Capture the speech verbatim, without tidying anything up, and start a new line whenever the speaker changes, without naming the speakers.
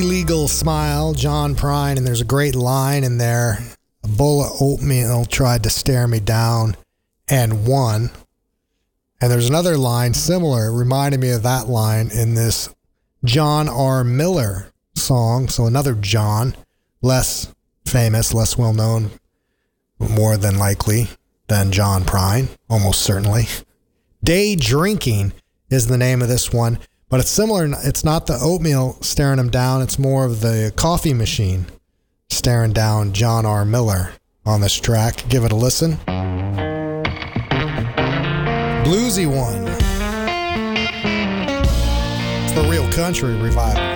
Illegal Smile, John Prine, and there's a great line in there. A bowl of oatmeal tried to stare me down and won. And there's another line similar, it reminded me of that line in this John R. Miller song. So another John, less famous, less well known, more than likely than John Prine, almost certainly. Day Drinking is the name of this one, but it's similar. It's not the oatmeal staring him down. It's more of the coffee machine staring down John R. Miller on this track. Give it a listen. Bluesy one. It's the Real Country Revival.